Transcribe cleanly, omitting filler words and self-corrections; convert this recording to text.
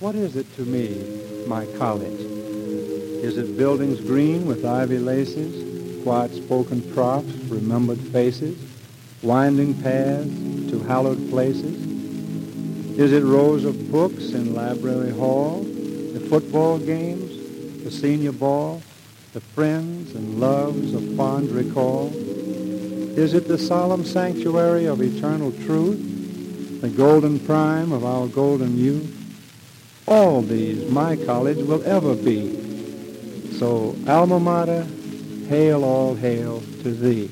What is it to me, my college? Is it buildings green with ivy laces, quiet-spoken profs, remembered faces, winding paths to hallowed places? Is it rows of books in library hall, the football games, the senior ball, the friends and loves of fond recall? Is it the solemn sanctuary of eternal truth, the golden prime of our golden youth? All these my college will ever be. So, alma mater, hail all hail to thee.